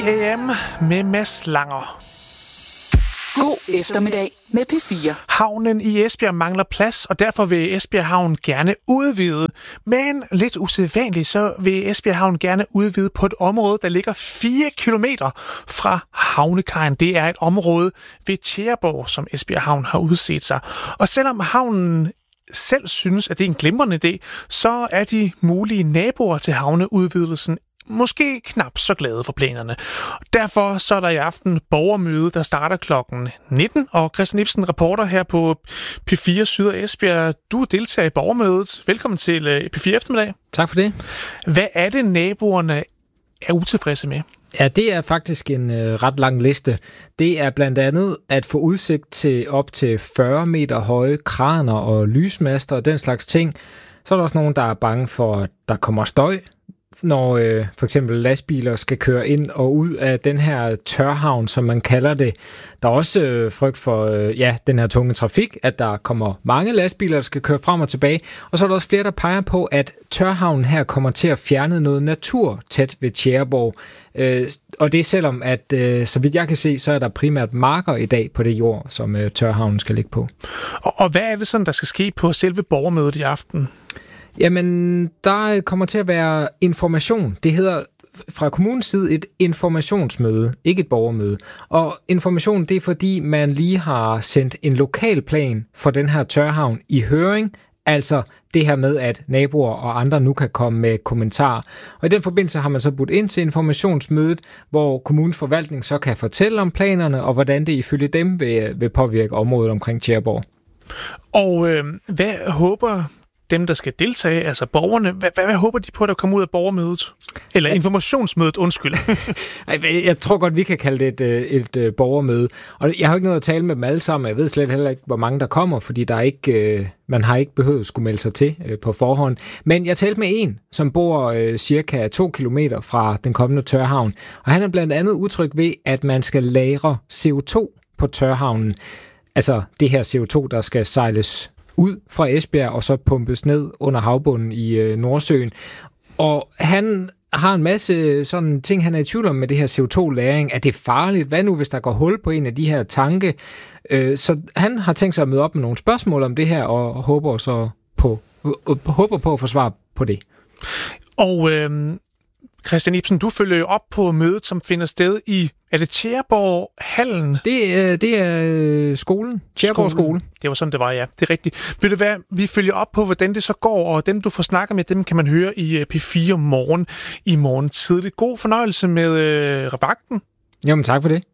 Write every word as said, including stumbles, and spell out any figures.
ni A M med Mads Langer. God eftermiddag med P fire. Havnen i Esbjerg mangler plads, og derfor vil Esbjerg Havn gerne udvide. Men lidt usædvanligt, så vil Esbjerg Havn gerne udvide på et område, der ligger fire kilometer fra havnekajen. Det er et område ved Tjæreborg, som Esbjerg Havn har udset sig. Og selvom havnen selv synes, at det er en glimrende idé, så er de mulige naboer til havneudvidelsen måske knap så glade for planerne. Derfor så er der i aften borgermøde, der starter klokken nitten, og Christian Ibsen, reporter her på P fire Syd og Esbjerg. Du deltager i borgermødet. Velkommen til P fire Eftermiddag. Tak for det. Hvad er det, naboerne er utilfredse med? Ja, det er faktisk en øh, ret lang liste. Det er blandt andet at få udsigt til op til fyrre meter høje kraner og lysmaster og den slags ting. Så er der også nogen, der er bange for, at der kommer støj, når øh, for eksempel lastbiler skal køre ind og ud af den her tørhavn, som man kalder det. Der er også øh, frygt for øh, ja, den her tunge trafik, at der kommer mange lastbiler, der skal køre frem og tilbage. Og så er der også flere, der peger på, at tørhavnen her kommer til at fjerne noget natur tæt ved Tjæreborg. Øh, og det er selvom, at øh, så vidt jeg kan se, så er der primært marker i dag på det jord, som øh, tørhavnen skal ligge på. Og, og hvad er det sådan, der skal ske på selve borgermødet i aften? Jamen, der kommer til at være information. Det hedder fra kommunens side et informationsmøde, ikke et borgermøde. Og information, det er fordi, man lige har sendt en lokalplan for den her tørhavn i høring. Altså det her med, at naboer og andre nu kan komme med kommentarer. Og i den forbindelse har man så budt ind til informationsmødet, hvor kommunens forvaltning så kan fortælle om planerne, og hvordan det ifølge dem vil, vil påvirke området omkring Tjæreborg. Og øh, hvad håber dem, der skal deltage, altså borgerne, hvad, hvad, hvad håber de på, der kommer ud af borgermødet? Eller informationsmødet, undskyld. Jeg tror godt, vi kan kalde det et, et borgermøde. Og jeg har ikke noget at tale med dem alle sammen. Jeg ved slet heller ikke, hvor mange der kommer, fordi der er ikke, man har ikke behøvet at skulle melde sig til på forhånd. Men jeg talte med en, som bor cirka to kilometer fra den kommende tørhavn. Og han er blandt andet udtryk ved, at man skal lagre C O to på tørhavnen. Altså det her C O to, der skal sejles ud fra Esbjerg og så pumpes ned under havbunden i øh, Nordsøen. Og han har en masse sådan ting, han er i tvivl om med det her C O to-lagring. Er det farligt? Hvad nu, hvis der går hul på en af de her tanke? Øh, så han har tænkt sig at møde op med nogle spørgsmål om det her, og håber så på, øh, håber på at få svar på det. Og øh, Christian Ibsen, du følger jo op på mødet, som finder sted i, er det Tjæreborg-hallen? Det, øh, det er skolen. Tjæreborg skole. Det var sådan, det var, ja. Det er rigtigt. Vil det være, vi følger op på, hvordan det så går, og dem, du får snakket med, dem kan man høre i P fire morgen i morgen tidligt. God fornøjelse med øh, vagten. Jamen, tak for det.